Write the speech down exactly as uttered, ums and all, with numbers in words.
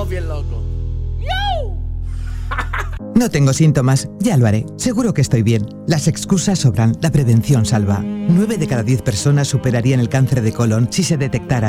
estamos bien locos. No tengo síntomas, ya lo haré. Seguro que estoy bien. Las excusas sobran, la prevención salva. nueve de cada diez personas superarían el cáncer de colon si se detectara